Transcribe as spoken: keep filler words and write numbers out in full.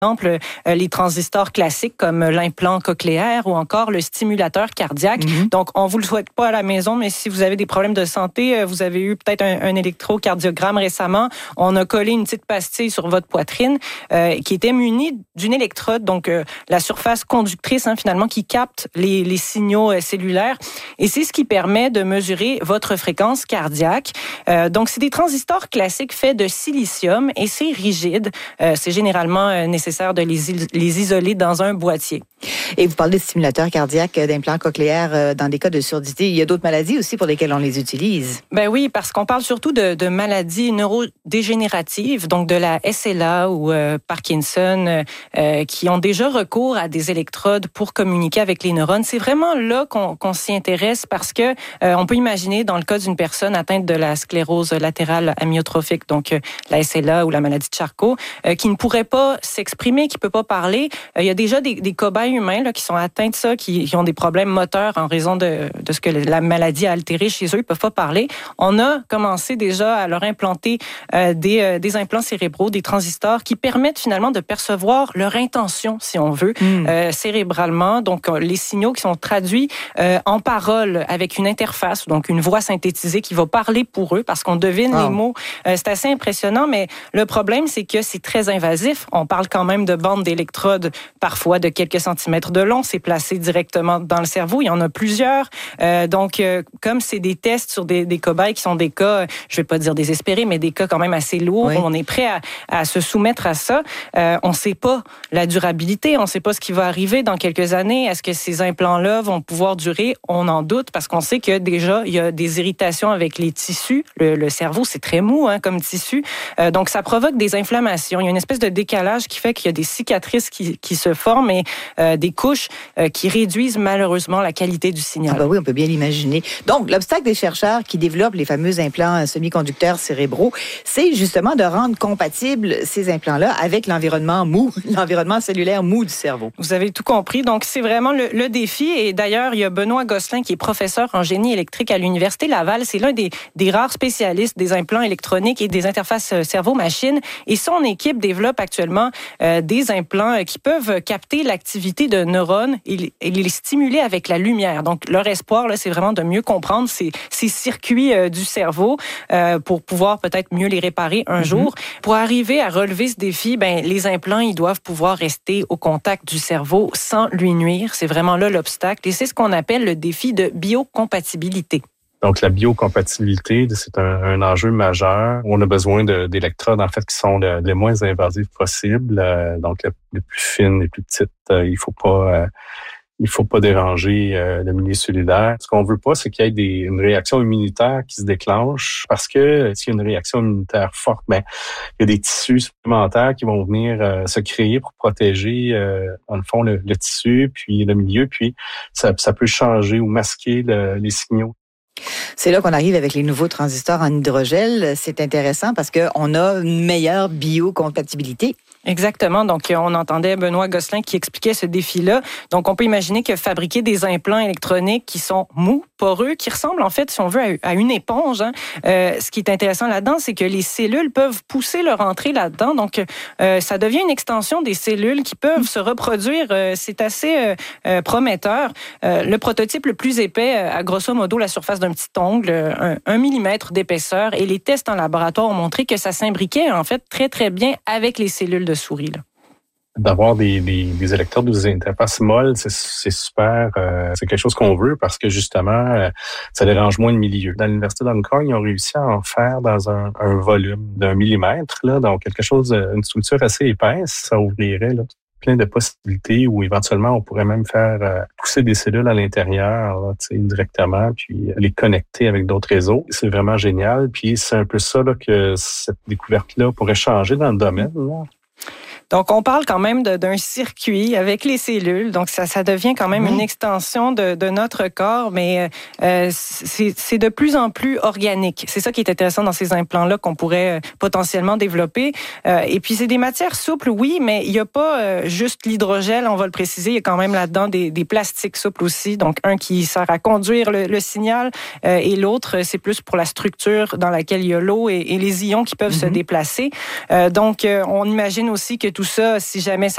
exemple, euh, les transistors classiques comme l'implant cochléaire ou encore le stimulateur cardiaque. Mm-hmm. Donc, on vous le souhaite pas à la maison, mais si vous avez des problèmes de santé, euh, vous avez eu peut-être un, un électrocardiogramme récemment, on a collé une petite pastille sur votre poitrine euh, qui était munie d'une électrode, donc euh, la surface conductrice hein, finalement qui capte les, les signaux euh, cellulaires. Et c'est ce qui permet de mesurer votre fréquence cardiaque. Euh, donc, c'est des transistors classiques faits de silicium et c'est rigide. Euh, c'est généralement euh, nécessaire de les, les isoler dans un boîtier. Et vous parlez de stimulateurs cardiaques, d'implants cochléaires dans des cas de surdité. Il y a d'autres maladies aussi pour lesquelles on les utilise. Ben oui, parce qu'on parle surtout de, de maladies neurodégénératives, donc de la S L A ou euh, Parkinson, euh, qui ont déjà recours à des électrodes pour communiquer avec les neurones. C'est vraiment là qu'on, qu'on s'y intéresse parce que euh, on peut imaginer dans le cas d'une personne atteinte de la sclérose latérale amyotrophique, donc euh, la S L A ou la maladie de Charcot, euh, qui ne pourrait pas s'exprimer, qui peut pas parler. Euh, il y a déjà des, des cobayes humains là, qui sont atteints de ça, qui, qui ont des problèmes moteurs en raison de, de ce que la maladie a altéré chez eux, ils peuvent pas parler. On a commencé déjà à leur implanter euh, des, euh, des implants cérébraux, des transistors qui permettent finalement de percevoir leur intention, si on veut, mm. euh, cérébralement. Donc, les signaux qui sont traduits euh, en paroles avec une interface, donc une voix synthétisée qui va parler pour eux parce qu'on devine oh. les mots. Euh, c'est assez impressionnant, mais le problème, c'est que c'est très invasif. On parle quand même de bandes d'électrodes, parfois de quelques centimètres de long. C'est placé directement dans le cerveau. Il y en a plusieurs. Euh, donc, euh, comme c'est des tests sur des, des cobayes qui sont des cas, je vais pas dire désespérés, mais des cas quand même assez lourds, oui. On est prêt à, à se soumettre à ça. Euh, on sait pas la durabilité. On sait pas ce qui va arriver dans quelques années. Est-ce que ces implants-là vont pouvoir durer? On en doute parce qu'on sait que déjà, il y a des irritations avec les tissus. Le, le cerveau, c'est très mou hein, comme tissu. Euh, donc, ça provoque des inflammations. Il y a une espèce de décalage qui fait qu'il y a des cicatrices qui, qui se forment et euh, des couches euh, qui réduisent malheureusement la qualité du signal. Ah ben oui, on peut bien l'imaginer. Donc, l'obstacle des chercheurs qui développent les fameux implants semi-conducteurs cérébraux, c'est justement de rendre compatibles ces implants-là avec l'environnement mou, l'environnement cellulaire mou du cerveau. Vous avez tout compris. Donc, c'est vraiment le, le défi. Et d'ailleurs, il y a Benoît Gosselin qui est professeur en génie électrique à l'Université Laval. C'est l'un des, des rares spécialistes des implants électroniques et des interfaces cerveau-machine. Et son équipe développe actuellement euh, des implants qui peuvent capter l'activité de neurones et, et les stimuler avec la lumière. Donc, leur espoir, là, c'est vraiment de mieux comprendre ces, ces circuits euh, du cerveau euh, pour pouvoir peut-être mieux les réparer un mm-hmm. jour. Pour arriver à relever ce défi, ben, les implants, ils doivent pouvoir rester au contact du cerveau sans lui nuire. C'est vraiment là l'obstacle. Et c'est ce qu'on appelle le défi de biocompatibilité. Donc, la biocompatibilité, c'est un, un enjeu majeur. On a besoin de, d'électrodes, en fait, qui sont le, les moins invasives possibles. Euh, donc, les plus fines, les plus petites, euh, il faut pas... Euh, Il faut pas déranger euh, le milieu cellulaire. Ce qu'on veut pas, c'est qu'il y ait des, une réaction immunitaire qui se déclenche parce que s'il y a une réaction immunitaire forte, ben il y a des tissus supplémentaires qui vont venir euh, se créer pour protéger, euh, dans le fond, le, le tissu, puis le milieu, puis ça, ça peut changer ou masquer le, les signaux. C'est là qu'on arrive avec les nouveaux transistors en hydrogel. C'est intéressant parce qu'on a une meilleure biocompatibilité. Exactement. Donc, on entendait Benoît Gosselin qui expliquait ce défi-là. Donc, on peut imaginer que fabriquer des implants électroniques qui sont mous, poreux, qui ressemblent en fait, si on veut, à une éponge. Hein. Euh, ce qui est intéressant là-dedans, c'est que les cellules peuvent pousser leur entrée là-dedans. Donc, euh, ça devient une extension des cellules qui peuvent se reproduire. Euh, c'est assez euh, euh, prometteur. Euh, le prototype le plus épais, euh, à grosso modo, la surface d'un petit ongle, un, un millimètre d'épaisseur. Et les tests en laboratoire ont montré que ça s'imbriquait en fait très, très bien avec les cellules de souris. Là. D'avoir des, des, des électrodes ou des interfaces molles, c'est, c'est super. Euh, c'est quelque chose qu'on veut parce que justement, euh, ça dérange moins le milieu. Dans l'université d'Hong Kong, ils ont réussi à en faire dans un, un volume d'un millimètre, là, donc quelque chose, une structure assez épaisse. Ça ouvrirait là, plein de possibilités où éventuellement on pourrait même faire euh, pousser des cellules à l'intérieur là, directement, puis les connecter avec d'autres réseaux. C'est vraiment génial. Puis c'est un peu ça là, que cette découverte-là pourrait changer dans le domaine. Là. Donc, on parle quand même de, d'un circuit avec les cellules. Donc, ça, ça devient quand même mmh. une extension de, de notre corps, mais euh, c'est, c'est de plus en plus organique. C'est ça qui est intéressant dans ces implants-là qu'on pourrait euh, potentiellement développer. Euh, et puis, c'est des matières souples, oui, mais il n'y a pas euh, juste l'hydrogel, on va le préciser. Il y a quand même là-dedans des, des plastiques souples aussi. Donc, un qui sert à conduire le, le signal euh, et l'autre, c'est plus pour la structure dans laquelle il y a l'eau et, et les ions qui peuvent mmh. se déplacer. Euh, donc, euh, on imagine aussi que tout Tout ça, si jamais ça